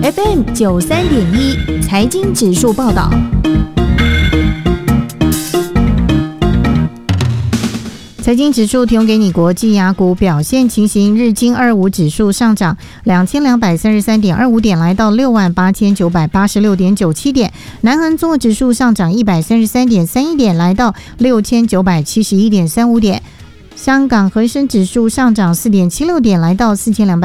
FM 93.1财经指数报道。财经指数提供给你国际雅股表现情形，日经25指数上涨2233.25点，来到68986.97点；南韩综合指数上涨133.31点，来到6971.35点；香港恒生指数上涨4.76点，来到4200